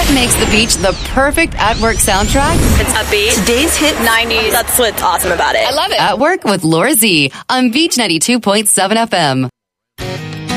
what makes the beach the perfect at-work soundtrack? It's upbeat. Today's hit 90s. That's what's awesome about it. I love it. At Work with Laura Z on Beach 92.7 FM.